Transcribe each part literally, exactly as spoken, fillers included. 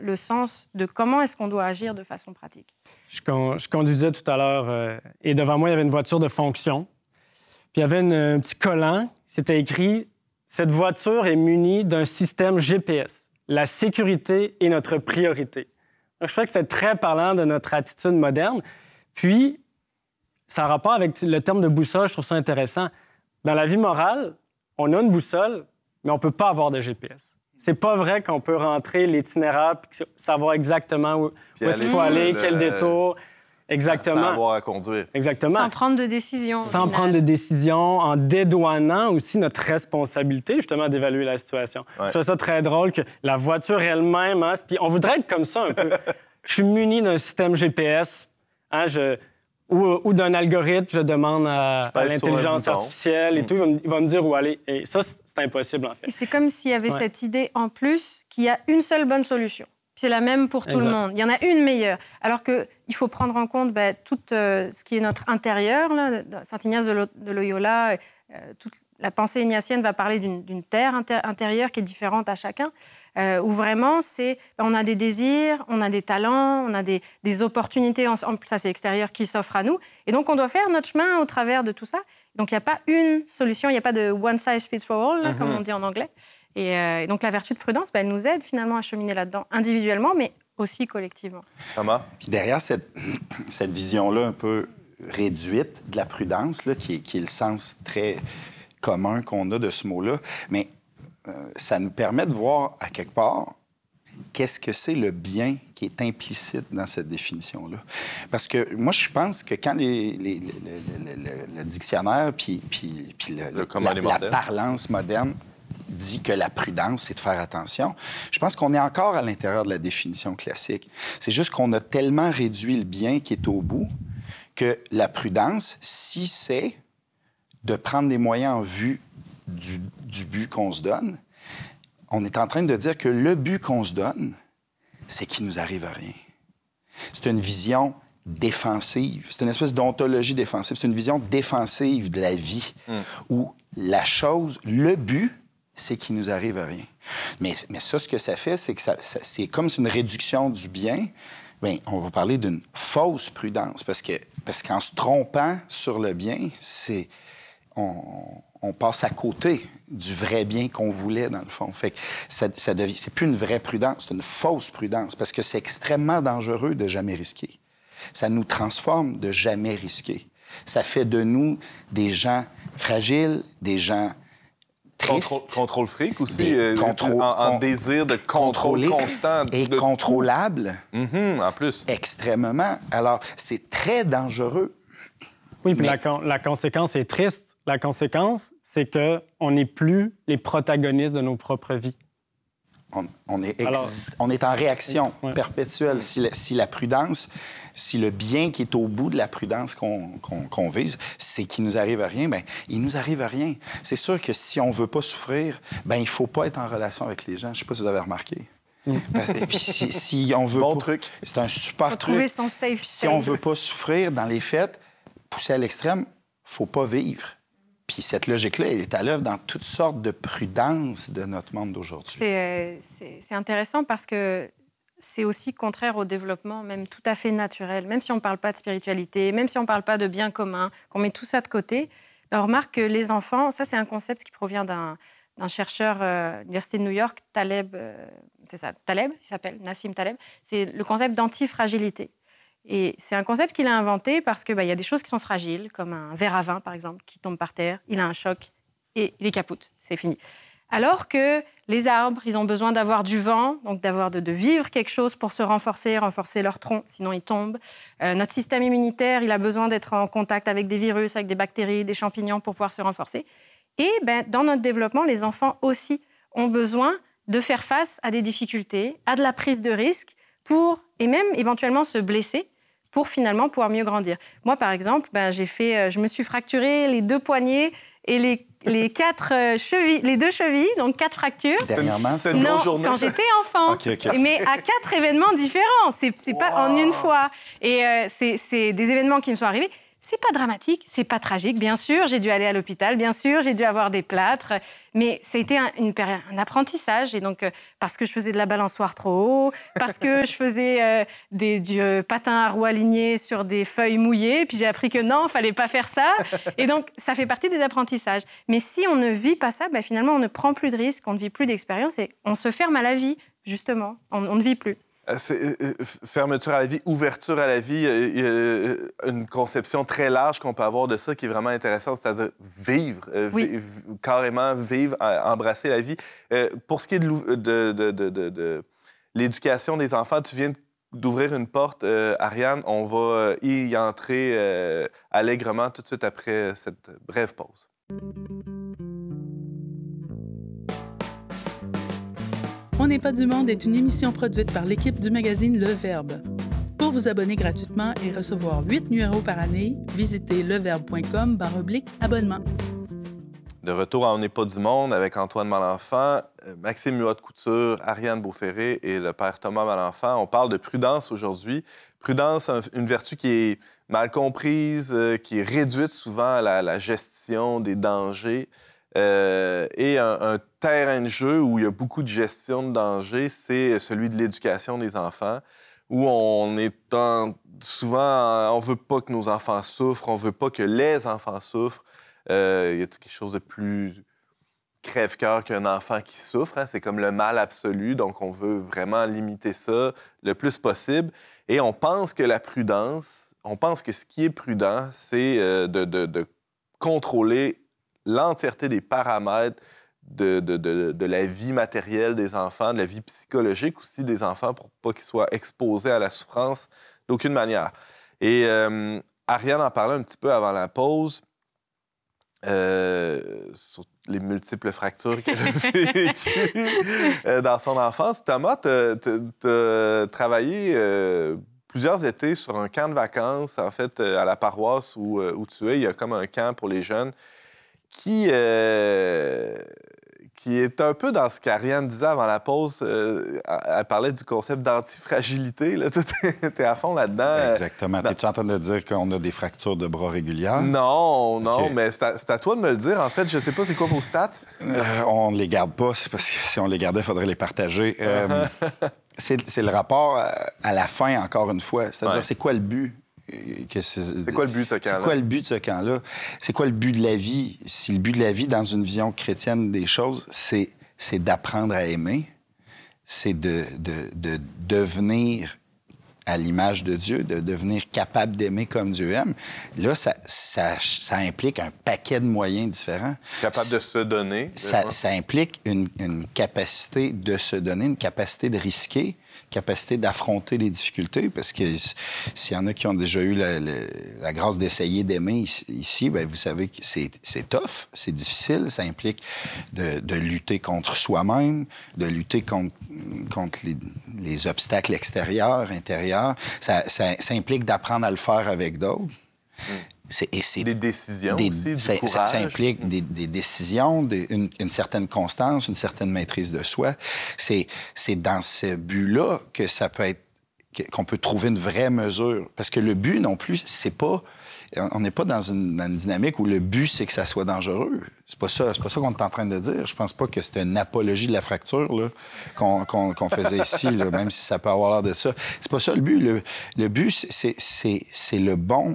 le sens de comment est-ce qu'on doit agir de façon pratique. Je, con- je conduisais tout à l'heure euh, et devant moi, il y avait une voiture de fonction. Puis il y avait une- un petit collant, c'était écrit « Cette voiture est munie d'un système G P S. La sécurité est notre priorité. » Donc, je trouvais que c'était très parlant de notre attitude moderne. Puis, ça a rapport avec le terme de boussole, je trouve ça intéressant. Dans la vie morale, on a une boussole, mais on ne peut pas avoir de G P S. C'est pas vrai qu'on peut rentrer l'itinéraire et savoir exactement où, où est-ce qu'il faut aller, le, quel détour. Exactement. Sans avoir à conduire. Exactement. Sans prendre de décision. Sans prendre de décision, en dédouanant aussi notre responsabilité, justement, d'évaluer la situation. Ouais. Je trouve ça très drôle que la voiture elle-même... Hein, puis on voudrait être comme ça un peu. Je suis muni d'un système G P S, hein, je... ou, ou d'un algorithme, je demande à, Je à pèse sur un l'intelligence bouton. artificielle et Mm. tout, il va, me, il va me dire où aller. Et ça, c'est c'est impossible, en fait. Et c'est comme s'il y avait Ouais. cette idée en plus qu'il y a une seule bonne solution. C'est la même pour tout Exact. le monde. Il y en a une meilleure. Alors qu'il faut prendre en compte ben, tout euh, ce qui est notre intérieur. Là. Saint Ignace de, Lo- de Loyola, euh, toute la pensée ignatienne va parler d'une, d'une terre inter- intérieure qui est différente à chacun, euh, où vraiment, c'est, ben, on a des désirs, on a des talents, on a des, des opportunités, en, en- ça c'est extérieur, qui s'offrent à nous. Et donc, on doit faire notre chemin au travers de tout ça. Donc, il n'y a pas une solution, il n'y a pas de one size fits for all, là, Mm-hmm. comme on dit en anglais. Et, euh, et donc, la vertu de prudence, ben, elle nous aide finalement à cheminer là-dedans, individuellement, mais aussi collectivement. Comment? Puis derrière cette, cette vision-là un peu réduite de la prudence, là, qui, est, qui est le sens très commun qu'on a de ce mot-là, mais euh, ça nous permet de voir à quelque part qu'est-ce que c'est le bien qui est implicite dans cette définition-là. Parce que moi, je pense que quand les, les, les- le, le- le- le dictionnaire puis, puis, puis le- Le commun la, des la mortels. parlance moderne dit que la prudence, c'est de faire attention. Je pense qu'on est encore à l'intérieur de la définition classique. C'est juste qu'on a tellement réduit le bien qui est au bout que la prudence, si c'est de prendre des moyens en vue du, du but qu'on se donne, on est en train de dire que le but qu'on se donne, c'est qu'il nous arrive à rien. C'est une vision défensive. C'est une espèce d'ontologie défensive. C'est une vision défensive de la vie Mm. où la chose, le but, c'est qu'il nous arrive à rien. Mais, mais ça, ce que ça fait, c'est que ça, ça- c'est comme c'est une réduction du bien. Bien, on va parler d'une fausse prudence parce que parce qu'en se trompant sur le bien, c'est on, on passe à côté du vrai bien qu'on voulait, dans le fond. Fait que ça, ça devient... C'est plus une vraie prudence, c'est une fausse prudence, parce que c'est extrêmement dangereux de jamais risquer. Ça nous transforme de jamais risquer. Ça fait de nous des gens fragiles, des gens tristes. Contrôle, contrôle fric aussi, Des euh, contrôle- en, en con- désir de contrôle contrôlés constant. et de... contrôlables, Mhm, en plus. extrêmement. Alors, c'est très dangereux. Oui, puis Mais- la, con- la conséquence est triste. La conséquence, c'est qu'on n'est plus les protagonistes de nos propres vies. On, on est, ex- Alors- on est en réaction Ouais. perpétuelle. Si la, si la prudence, si le bien qui est au bout de la prudence qu'on qu'on- qu'on vise, c'est qu'il nous arrive à rien, bien, il nous arrive à rien. C'est sûr que si on veut pas souffrir, bien, il faut pas être en relation avec les gens. Je sais pas si vous avez remarqué. Parce- Et puis si, si on veut Bon pas- truc. C'est un super Faut truc. trouver son safe Puis si on space. veut pas souffrir, dans les faits, pousser à l'extrême, faut pas vivre. Puis cette logique-là, elle est à l'œuvre dans toutes sortes de prudences de notre monde d'aujourd'hui. C'est, euh, c'est, c'est intéressant parce que c'est aussi contraire au développement, même tout à fait naturel. Même si on ne parle pas de spiritualité, même si on ne parle pas de bien commun, qu'on met tout ça de côté, ben on remarque que les enfants, ça c'est un concept qui provient d'un, d'un chercheur euh, à l'Université de New York, Taleb, euh, c'est ça, Taleb, il s'appelle Nassim Taleb. C'est le concept d'antifragilité. Et c'est un concept qu'il a inventé parce qu'il ben, y a des choses qui sont fragiles, comme un verre à vin, par exemple, qui tombe par terre, il a un choc et il est capoute, c'est fini. Alors que les arbres, ils ont besoin d'avoir du vent, donc d'avoir de, de vivre quelque chose pour se renforcer, renforcer leur tronc, sinon ils tombent. Euh, notre système immunitaire, il a besoin d'être en contact avec des virus, avec des bactéries, des champignons pour pouvoir se renforcer. Et ben, dans notre développement, les enfants aussi ont besoin de faire face à des difficultés, à de la prise de risque, pour, et même éventuellement se blesser, pour finalement pouvoir mieux grandir. Moi, par exemple, ben, j'ai fait, euh, je me suis fracturé les deux poignets et les, les, quatre, euh, chevilles, les deux chevilles, donc quatre fractures. Dernièrement, C'est ça- une Non, grosse journée. quand j'étais enfant. OK, OK. Mais à quatre événements différents. C'est, c'est pas en une fois. Et euh, c'est, c'est des événements qui me sont arrivés. c'est pas dramatique, c'est pas tragique. Bien sûr, j'ai dû aller à l'hôpital, bien sûr, j'ai dû avoir des plâtres, mais c'était un, une péri- un apprentissage. Et donc, euh, parce que je faisais de la balançoire trop haut, parce que je faisais euh, des, du euh, patin à roues alignées sur des feuilles mouillées, puis j'ai appris que non, fallait pas faire ça. Et donc, ça fait partie des apprentissages. Mais si on ne vit pas ça, ben, finalement, on ne prend plus de risques, on ne vit plus d'expérience et on se ferme à la vie, justement. On, on ne vit plus. C'est, euh, fermeture à la vie, ouverture à la vie, euh, euh, une conception très large qu'on peut avoir de ça qui est vraiment intéressante, c'est-à-dire vivre, euh, Oui. vi- carrément vivre, euh, embrasser la vie. Euh, pour ce qui est de, l'ou- de, de, de, de, de l'éducation des enfants, tu viens d'ouvrir une porte, euh, Ariane, on va euh, y entrer euh, allègrement tout de suite après cette brève pause. On n'est pas du monde est une émission produite par l'équipe du magazine Le Verbe. Pour vous abonner gratuitement et recevoir huit numéros par année, visitez leverbe.com barre oblique abonnement. De retour à On n'est pas du monde avec Antoine Malenfant, Maxime Muot-Couture, Ariane Beauferré et le père Thomas Malenfant. On parle de prudence aujourd'hui. Prudence, une vertu qui est mal comprise, qui est réduite souvent à la, la gestion des dangers. Euh, et un, un terrain de jeu où il y a beaucoup de gestion de danger, c'est celui de l'éducation des enfants, où on est en, souvent, on veut pas que nos enfants souffrent, on veut pas que les enfants souffrent. Euh, il y a quelque chose de plus crève-cœur qu'un enfant qui souffre. Hein? C'est comme le mal absolu, donc on veut vraiment limiter ça le plus possible. Et on pense que la prudence, on pense que ce qui est prudent, c'est euh, de, de, de contrôler l'entièreté des paramètres de, de, de, de la vie matérielle des enfants, de la vie psychologique aussi des enfants, pour pas qu'ils soient exposés à la souffrance d'aucune manière. Et euh, Ariane en parlait un petit peu avant la pause, euh, sur les multiples fractures qu'elle a vécues euh, dans son enfance. Thomas, tu as travaillé euh, plusieurs étés sur un camp de vacances, en fait, à la paroisse où, où tu es. Il y a comme un camp pour les jeunes qui, euh, qui est un peu dans ce qu'Ariane disait avant la pause. Euh, elle parlait du concept d'antifragilité. Là. Tu es à fond là-dedans. Exactement. Dans... Es-tu en train de dire qu'on a des fractures de bras régulières? Non, non, Okay. mais c'est à, c'est à toi de me le dire. En fait, je sais pas c'est quoi vos stats. Euh, on ne les garde pas, c'est parce que si on les gardait, il faudrait les partager. Euh, c'est, c'est le rapport à, à la fin, encore une fois. C'est-à-dire, Ouais. c'est quoi le but? Que c'est, C'est quoi le but de ce camp-là? C'est quoi le but de ce camp-là? C'est quoi le but de la vie? Si le but de la vie, dans une vision chrétienne des choses, c'est, c'est d'apprendre à aimer, c'est de, de, de devenir à l'image de Dieu, de devenir capable d'aimer comme Dieu aime. Là, ça, ça, ça implique un paquet de moyens différents. Capable de se donner. Ça, ça implique une, une capacité de se donner, une capacité de risquer, capacité d'affronter les difficultés, parce que s'il y en a qui ont déjà eu la, la, la grâce d'essayer d'aimer ici, bien, vous savez que c'est, c'est tough, c'est difficile, ça implique de, de lutter contre soi-même, de lutter contre, contre les, les obstacles extérieurs, intérieurs. Ça, ça, ça implique d'apprendre à le faire avec d'autres. Mm. C'est, et c'est des décisions des, aussi, du ça, courage. Ça, ça implique des, des décisions, des, une, une certaine constance, une certaine maîtrise de soi. C'est, c'est dans ce but-là que ça peut être, qu'on peut trouver une vraie mesure. Parce que le but non plus, c'est pas... On n'est pas dans une, dans une dynamique où le but, c'est que ça soit dangereux. C'est pas ça, c'est pas ça qu'on est en train de dire. Je pense pas que c'est une apologie de la fracture là, qu'on, qu'on, qu'on faisait ici, là, même si ça peut avoir l'air de ça. C'est pas ça le but. Le, le but, c'est, c'est, c'est le bon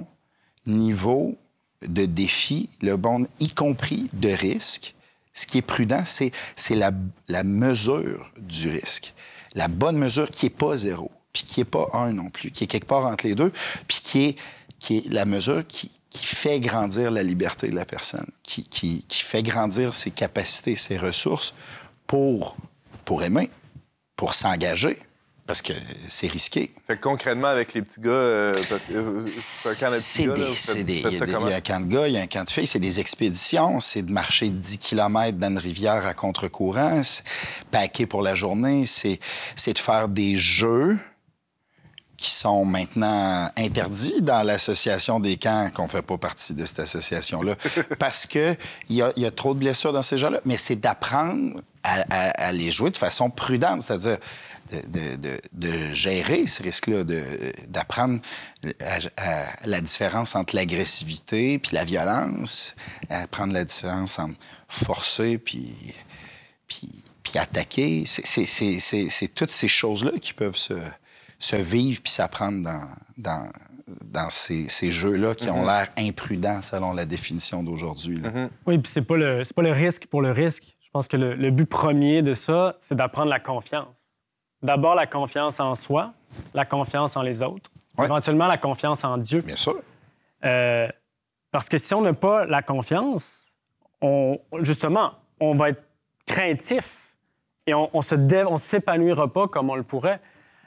niveau de défi, le bon, y compris de risque. Ce qui est prudent, c'est, c'est la, la mesure du risque. La bonne mesure qui n'est pas zéro, puis qui n'est pas un non plus, qui est quelque part entre les deux, puis qui est, qui est la mesure qui, qui fait grandir la liberté de la personne, qui, qui, qui fait grandir ses capacités, ses ressources pour, pour aimer, pour s'engager. Parce que c'est risqué. Fait que concrètement, avec les petits gars, euh, parce que euh, c'est un camp de petits c'est gars, des, là, c'est faites, des, faites il, y a ça des, comment? il y a un camp de gars, il y a un camp de filles, c'est des expéditions, c'est de marcher dix kilomètres dans une rivière à contre-courant, c'est paquer pour la journée, c'est, c'est de faire des jeux qui sont maintenant interdits dans l'association des camps, qu'on ne fait pas partie de cette association-là, parce qu'il y a, y a trop de blessures dans ces jeux-là. Mais c'est d'apprendre à, à, à les jouer de façon prudente, c'est-à-dire de, de, de gérer ce risque-là, de, d'apprendre à, à la différence entre l'agressivité puis la violence, à apprendre la différence entre forcer puis, puis, puis attaquer. C'est, c'est, c'est, c'est, c'est toutes ces choses-là qui peuvent se, se vivre puis s'apprendre dans, dans, dans ces, ces jeux-là qui mm-hmm. ont l'air imprudents selon la définition d'aujourd'hui. Mm-hmm. Oui, puis c'est pas le, c'est pas le risque pour le risque. Je pense que le, le but premier de ça, c'est d'apprendre la confiance. D'abord, la confiance en soi, la confiance en les autres, ouais. éventuellement la confiance en Dieu. Bien sûr. Euh, parce que si on n'a pas la confiance, on, justement, on va être craintif et on ne dé... on s'épanouira pas comme on le pourrait.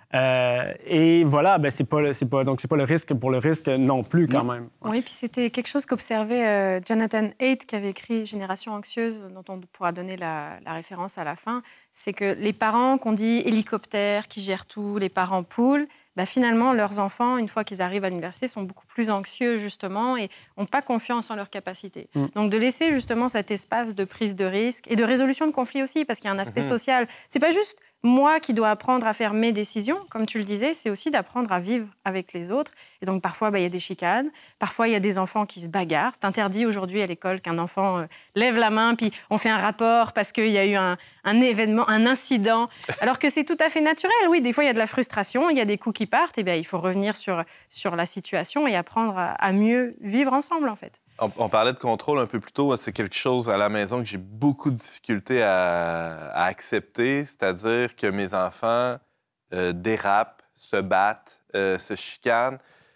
Euh, et voilà, ben c'est pas, c'est pas, donc c'est pas le risque pour le risque non plus, quand non. même. Ouais. Oui, puis c'était quelque chose qu'observait euh, Jonathan Haidt, qui avait écrit « Génération anxieuse », dont on pourra donner la, la référence à la fin. C'est que les parents qu'on dit hélicoptères, qui gèrent tout, les parents poules, ben finalement, leurs enfants, une fois qu'ils arrivent à l'université, sont beaucoup plus anxieux, justement, et n'ont pas confiance en leurs capacités. Mm. Donc, de laisser, justement, cet espace de prise de risque et de résolution de conflits aussi, parce qu'il y a un aspect mm-hmm. social. C'est pas juste moi qui dois apprendre à faire mes décisions, comme tu le disais, c'est aussi d'apprendre à vivre avec les autres. Et donc, parfois, ben, il y a des chicanes. Parfois, il y a des enfants qui se bagarrent. C'est interdit aujourd'hui à l'école qu'un enfant euh, lève la main, puis on fait un rapport parce qu'il y a eu un, un événement, un incident. Alors que c'est tout à fait naturel. Oui, des fois, il y a de la frustration, il y a des coups qui partent. Et bien, il faut revenir sur, sur la situation et apprendre à, à mieux vivre ensemble, en fait. On, on parlait de contrôle un peu plus tôt. C'est quelque chose à la maison que j'ai beaucoup de difficultés à, à accepter, c'est-à-dire que mes enfants euh, dérapent, se battent, euh, se chicanent.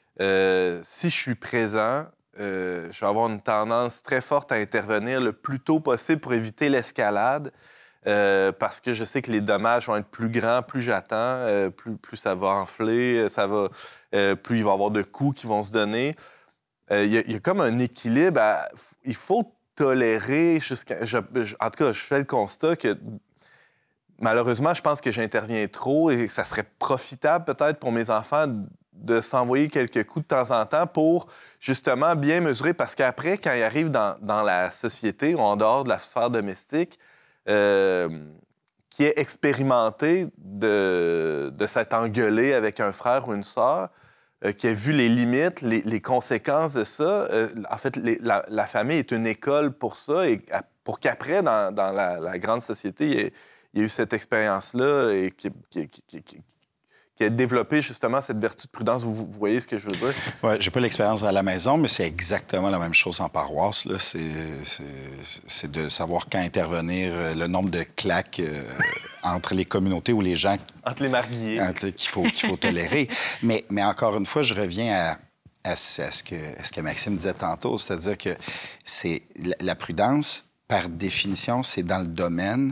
Euh, si je suis présent, euh, je vais avoir une tendance très forte à intervenir le plus tôt possible pour éviter l'escalade, euh, parce que je sais que les dommages vont être plus grands, plus j'attends, euh, plus, plus ça va enfler, ça va, euh, plus il va y avoir de coups qui vont se donner. Il euh, y, y a comme un équilibre. À, il faut tolérer jusqu'à... Je, je, en tout cas, je fais le constat que, malheureusement, je pense que j'interviens trop et ça serait profitable peut-être pour mes enfants de s'envoyer quelques coups de temps en temps pour, justement, bien mesurer. Parce qu'après, quand ils arrivent dans, dans la société ou en dehors de la sphère domestique, euh, qui est expérimenté de, de s'être engueulé avec un frère ou une sœur, Euh, qui a vu les limites, les, les conséquences de ça. Euh, en fait, les, la, la famille est une école pour ça et pour qu'après, dans, dans la, la grande société, il y, ait, il y ait eu cette expérience-là et qui, qui, qui, qui, qui a développé justement cette vertu de prudence. Vous, vous voyez ce que je veux dire? Oui, j'ai pas l'expérience à la maison, mais c'est exactement la même chose en paroisse. Là. C'est, c'est, c'est de savoir quand intervenir, le nombre de claques euh, entre les communautés ou les gens... Entre les mariés. Entre, qu'il faut, qu'il faut tolérer. mais, mais encore une fois, je reviens à, à, à, ce que, à ce que Maxime disait tantôt, c'est-à-dire que c'est, la, la prudence, par définition, c'est dans le domaine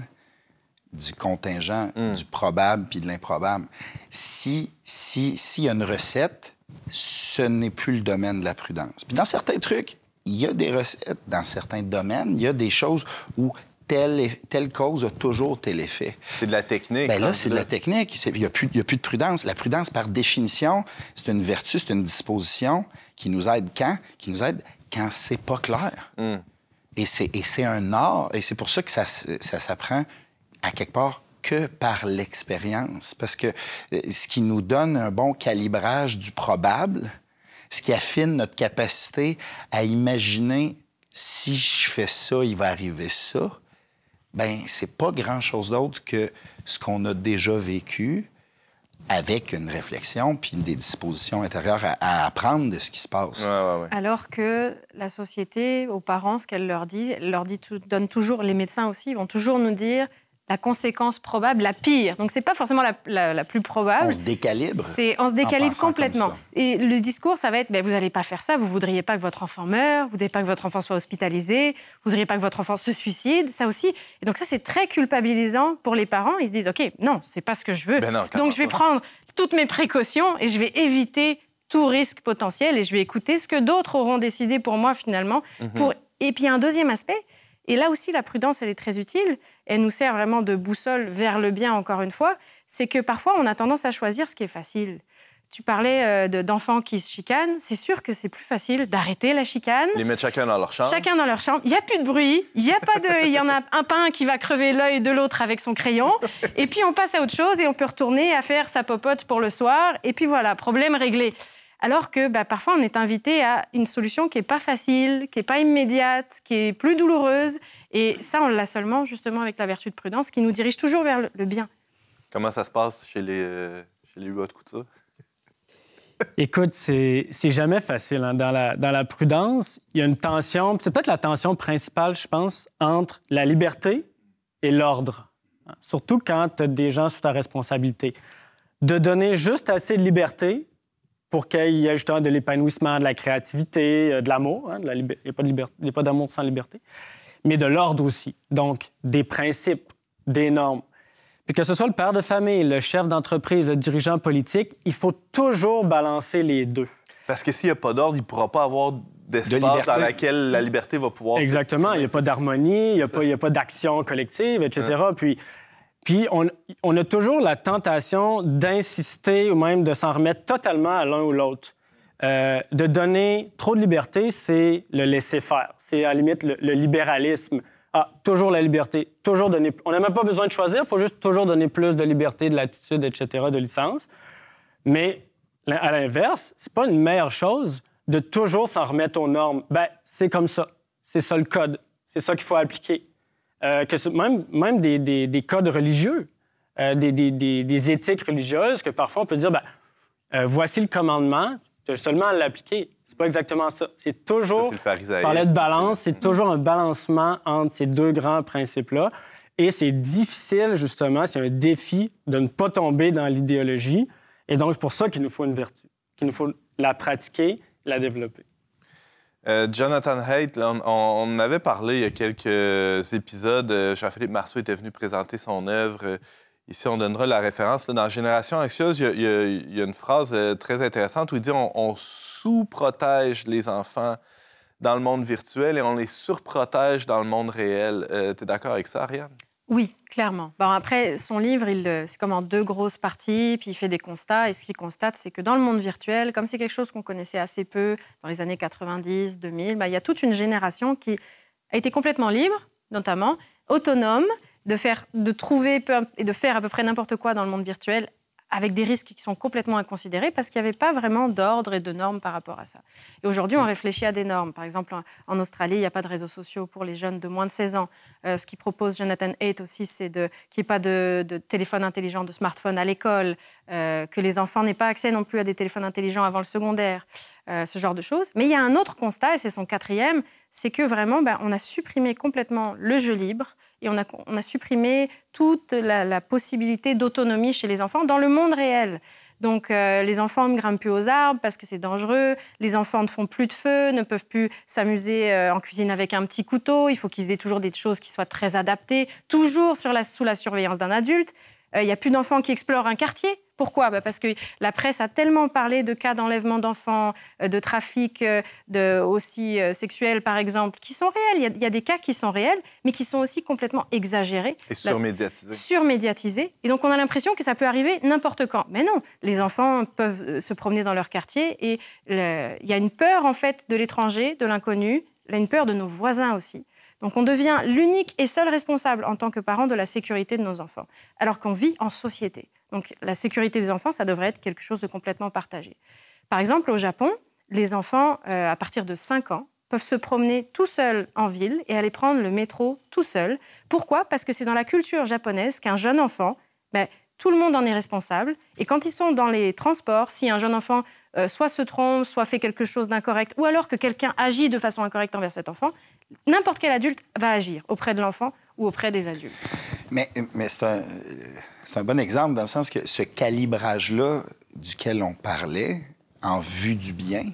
du contingent, mm. du probable puis de l'improbable. Si, si, s'il y a une recette, ce n'est plus le domaine de la prudence. Puis dans certains trucs, il y a des recettes. Dans certains domaines, il y a des choses où telle, telle cause a toujours tel effet. C'est de la technique. Bien là, c'est de la technique. Il n'y a, a plus de prudence. La prudence, par définition, c'est une vertu, c'est une disposition qui nous aide quand? Qui nous aide quand c'est pas clair. Mm. Et, c'est, et c'est un art. Et c'est pour ça que ça, ça s'apprend à quelque part que par l'expérience. Parce que ce qui nous donne un bon calibrage du probable, ce qui affine notre capacité à imaginer si je fais ça, il va arriver ça, bien, c'est pas grand-chose d'autre que ce qu'on a déjà vécu avec une réflexion puis des dispositions intérieures à, à apprendre de ce qui se passe. Ouais, ouais, ouais. Alors que la société, aux parents, ce qu'elle leur dit, elle leur dit tout, donne toujours, les médecins aussi, ils vont toujours nous dire la conséquence probable, la pire. Donc, c'est pas forcément la, la, la plus probable. On se décalibre. C'est, on se décalibre complètement. Et le discours, ça va être, ben, vous n'allez pas faire ça, vous voudriez pas que votre enfant meure, vous voudriez pas que votre enfant soit hospitalisé, vous voudriez pas que votre enfant se suicide, ça aussi. Et donc ça, c'est très culpabilisant pour les parents. Ils se disent, OK, non, c'est pas ce que je veux. Ben non, donc, je vais prendre toutes mes précautions et je vais éviter tout risque potentiel et je vais écouter ce que d'autres auront décidé pour moi, finalement. Mm-hmm. Pour... Et puis, il y a un deuxième aspect. Et là aussi, la prudence, elle est très utile. Elle nous sert vraiment de boussole vers le bien, encore une fois. C'est que parfois, on a tendance à choisir ce qui est facile. tu parlais euh, de, d'enfants qui se chicanent. C'est sûr que c'est plus facile d'arrêter la chicane. Les mettre chacun dans leur chambre. Chacun dans leur chambre. Il n'y a plus de bruit. Il y a pas de... Il y en a un pas un qui va crever l'œil de l'autre avec son crayon. Et puis, on passe à autre chose et on peut retourner à faire sa popote pour le soir. Et puis, voilà, problème réglé. Alors que bah, parfois, on est invité à une solution qui n'est pas facile, qui n'est pas immédiate, qui est plus douloureuse. Et ça, on l'a seulement, justement, avec la vertu de prudence, qui nous dirige toujours vers le bien. Comment ça se passe chez les, euh, chez les haute couture? Écoute, c'est, c'est jamais facile. Hein. Dans, la, dans la prudence, il y a une tension, c'est peut-être la tension principale, je pense, entre la liberté et l'ordre. Hein. Surtout quand tu as des gens sous ta responsabilité. De donner juste assez de liberté pour qu'il y ait justement de l'épanouissement, de la créativité, de l'amour. Hein, de la liber... Il n'y a pas de liberté... Il n'y a pas d'amour sans liberté. Mais de l'ordre aussi. Donc, des principes, des normes. Puis que ce soit le père de famille, le chef d'entreprise, le dirigeant politique, il faut toujours balancer les deux. Parce que s'il n'y a pas d'ordre, il ne pourra pas avoir d'espace de dans laquelle la liberté va pouvoir... Exactement. Il n'y a pas d'harmonie, il n'y a, a pas d'action collective, et cetera. Hein. Puis, puis on, on a toujours la tentation d'insister ou même de s'en remettre totalement à l'un ou l'autre. Euh, de donner trop de liberté, c'est le laisser-faire. C'est à la limite le, le libéralisme. Ah, toujours la liberté, toujours donner... On n'a même pas besoin de choisir, il faut juste toujours donner plus de liberté, de latitude, et cetera, de licence. Mais à l'inverse, c'est pas une meilleure chose de toujours s'en remettre aux normes. Ben, c'est comme ça. C'est ça le code. C'est ça qu'il faut appliquer. Euh, que même même des, des, des codes religieux, euh, des, des, des, des éthiques religieuses, que parfois on peut dire, ben, euh, voici le commandement, tu as seulement à l'appliquer. C'est pas exactement ça. C'est toujours... Ça, c'est le parlais de balance, c'est toujours un balancement entre ces deux grands principes-là. Et c'est difficile, justement, c'est un défi de ne pas tomber dans l'idéologie. Et donc, c'est pour ça qu'il nous faut une vertu, qu'il nous faut la pratiquer, la développer. Euh, Jonathan Haidt, là, on, on avait parlé il y a quelques épisodes. Jean-Philippe Marceau était venu présenter son œuvre. Ici, on donnera la référence. Là, dans Génération anxieuse, il y, y, y a une phrase très intéressante où il dit on, on sous-protège les enfants dans le monde virtuel et on les surprotège dans le monde réel. Euh, tu es d'accord avec ça, Ariane? Oui, clairement. Bon, après, son livre, il, c'est comme en deux grosses parties, puis il fait des constats. Et ce qu'il constate, c'est que dans le monde virtuel, comme c'est quelque chose qu'on connaissait assez peu dans les années quatre-vingt-dix, deux mille, ben, il y a toute une génération qui a été complètement libre, notamment, autonome, de, faire, de trouver et de faire à peu près n'importe quoi dans le monde virtuel avec des risques qui sont complètement inconsidérés parce qu'il n'y avait pas vraiment d'ordre et de normes par rapport à ça. Et aujourd'hui, on réfléchit à des normes. Par exemple, en Australie, il n'y a pas de réseaux sociaux pour les jeunes de moins de seize ans. Euh, ce qu'il propose Jonathan Haidt aussi, c'est de, qu'il n'y ait pas de, de téléphone intelligent, de smartphone à l'école, euh, que les enfants n'aient pas accès non plus à des téléphones intelligents avant le secondaire, euh, ce genre de choses. Mais il y a un autre constat, et c'est son quatrième, c'est que vraiment, ben, on a supprimé complètement le jeu libre, et on a, on a supprimé toute la, la possibilité d'autonomie chez les enfants dans le monde réel. Donc, euh, les enfants ne grimpent plus aux arbres parce que c'est dangereux. Les enfants ne font plus de feu, ne peuvent plus s'amuser euh, en cuisine avec un petit couteau. Il faut qu'ils aient toujours des choses qui soient très adaptées, toujours sur la, sous la surveillance d'un adulte. Il euh, n'y a plus d'enfants qui explorent un quartier. Pourquoi ? Bah parce que la presse a tellement parlé de cas d'enlèvement d'enfants, de trafic de, aussi euh, sexuel, par exemple, qui sont réels. Il y, a, il y a des cas qui sont réels, mais qui sont aussi complètement exagérés. Et surmédiatisés. Surmédiatisés. Et donc, on a l'impression que ça peut arriver n'importe quand. Mais non, les enfants peuvent se promener dans leur quartier et le, il y a une peur, en fait, de l'étranger, de l'inconnu. Il y a une peur de nos voisins aussi. Donc, on devient l'unique et seul responsable en tant que parent de la sécurité de nos enfants, alors qu'on vit en société. Donc, la sécurité des enfants, ça devrait être quelque chose de complètement partagé. Par exemple, au Japon, les enfants, euh, à partir de cinq ans, peuvent se promener tout seuls en ville et aller prendre le métro tout seul. Pourquoi ? Parce que c'est dans la culture japonaise qu'un jeune enfant, ben, tout le monde en est responsable. Et quand ils sont dans les transports, si un jeune enfant euh, soit se trompe, soit fait quelque chose d'incorrect, ou alors que quelqu'un agit de façon incorrecte envers cet enfant, n'importe quel adulte va agir auprès de l'enfant ou auprès des adultes. Mais, mais c'est un... C'est un bon exemple dans le sens que ce calibrage-là duquel on parlait, en vue du bien,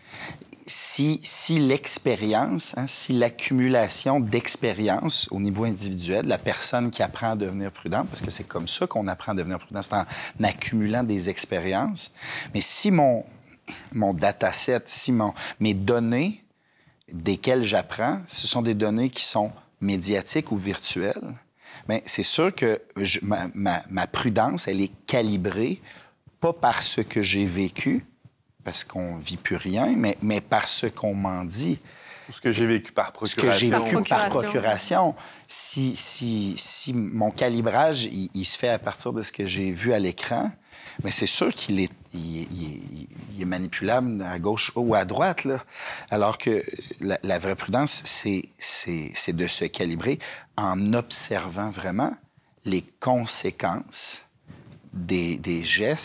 si, si l'expérience, hein, si l'accumulation d'expérience au niveau individuel, la personne qui apprend à devenir prudente, parce que c'est comme ça qu'on apprend à devenir prudent, c'est en accumulant des expériences, mais si mon, mon dataset, si mon, mes données desquelles j'apprends, ce sont des données qui sont médiatiques ou virtuelles, bien, c'est sûr que je, ma, ma, ma prudence, elle est calibrée pas par ce que j'ai vécu, parce qu'on ne vit plus rien, mais, mais par ce qu'on m'en dit. Ou ce que j'ai vécu par procuration. Ce que j'ai vécu Par par procuration. procuration. Si, si, si mon calibrage, il, il se fait à partir de ce que j'ai vu à l'écran, mais c'est sûr qu'il est, il, il, il est manipulable à gauche ou à droite, là. Alors que la, la vraie prudence, c'est, c'est, c'est de se calibrer en observant vraiment les conséquences des, des gestes